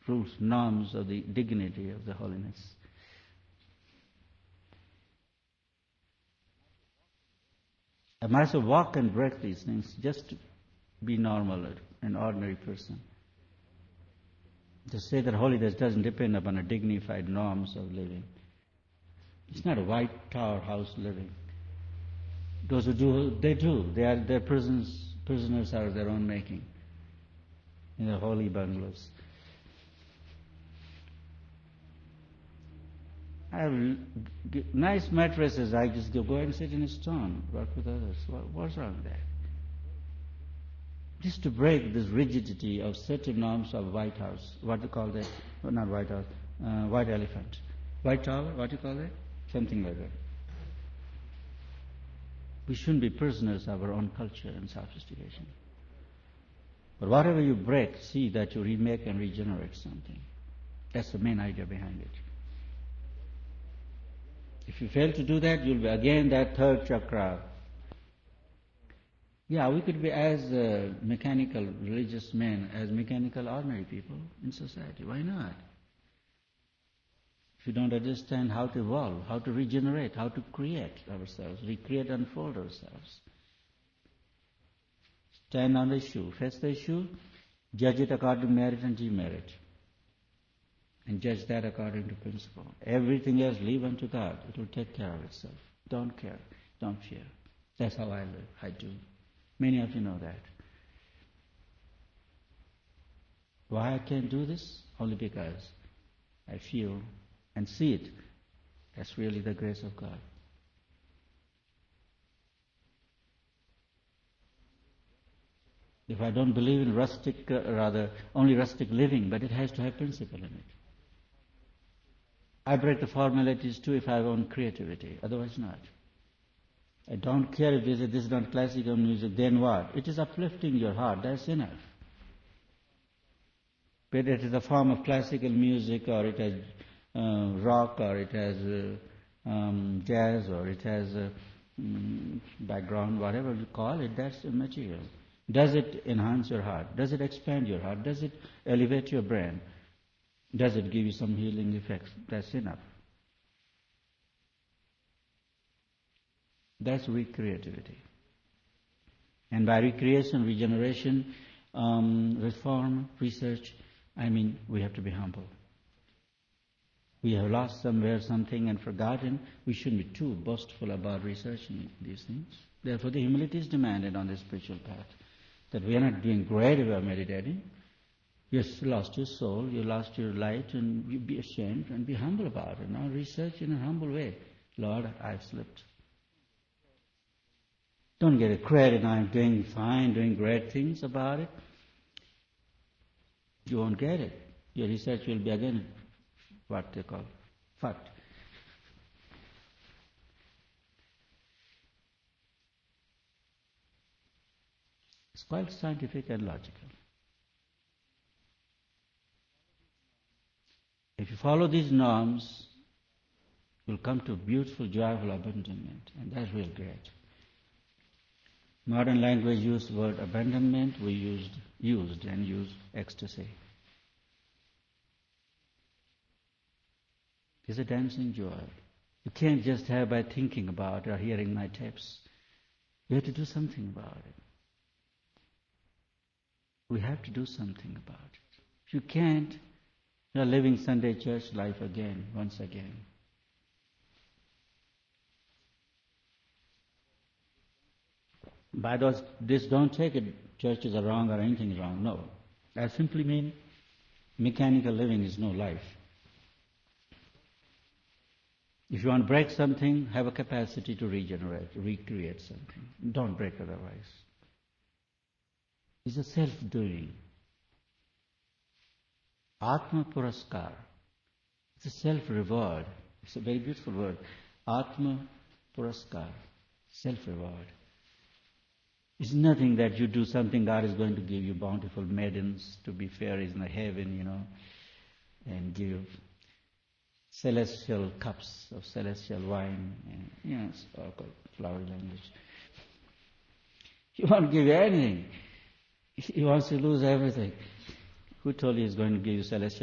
rules, norms of the dignity of the holiness. I must walk and break these things just to be normal, an ordinary person. To say that holiness doesn't depend upon a dignified norms of living. It's not a white tower house living. Those who do, they do. Their prisoners are of their own making in the holy bungalows. I have nice mattresses. I just go and sit in a stone, work with others. What's wrong with that? Just to break this rigidity of certain norms of White House. What do you call that? Not White House. White elephant. White tower? What do you call that? Something like that. We shouldn't be prisoners of our own culture and sophistication. But whatever you break, see that you remake and regenerate something. That's the main idea behind it. If you fail to do that, you'll be again that third chakra. Yeah, we could be as mechanical religious men as mechanical ordinary people in society. Why not? If you don't understand how to evolve, how to regenerate, how to create ourselves, recreate, unfold ourselves. Stand on the issue, face the issue, judge it according to merit and demerit. And judge that according to principle. Everything else leave unto God. It will take care of itself. Don't care. Don't fear. That's how I live. I do. Many of you know that. Why I can't do this? Only because I feel and see it. That's really the grace of God. If I don't believe in only rustic living, but it has to have principle in it. I break the formalities too if I have own creativity, otherwise not. I don't care if this is not classical music, then what? It is uplifting your heart, that's enough. Whether it is a form of classical music or it has rock or it has jazz or it has background, whatever you call it, that's the material. Does it enhance your heart? Does it expand your heart? Does it elevate your brain? Does it give you some healing effects? That's enough. That's recreativity. And by recreation, regeneration, reform, research, we have to be humble. We have lost somewhere something and forgotten. We shouldn't be too boastful about researching these things. Therefore, the humility is demanded on the spiritual path. That we are not doing great if we are meditating. You lost your soul, you lost your light, and you be ashamed and be humble about it. Now research in a humble way. Lord, I've slipped. Don't get a credit, I'm doing fine, doing great things about it. You won't get it. Your research will be again what they call fact. It's quite scientific and logical. If you follow these norms, you'll come to beautiful, joyful abandonment, and that's real great. Modern language used the word abandonment, we used ecstasy. It's a dancing joy. You can't just have by thinking about it or hearing my tapes. You have to do something about it. We have to do something about it. If you can't, you're living Sunday church life again, once again. By this don't take it churches are wrong or anything is wrong. No. I simply mean mechanical living is no life. If you want to break something, have a capacity to regenerate, recreate something. Don't break otherwise. It's a self-doing. Atma Puraskar. It's a self-reward. It's a very beautiful word. Atma Puraskar. Self-reward. It's nothing that you do something, God is going to give you bountiful maidens to be fairies in the heaven, and give celestial cups of celestial wine, it's all called flowery language. He won't give you anything. He wants to lose everything. Who told you he's going to give you celestial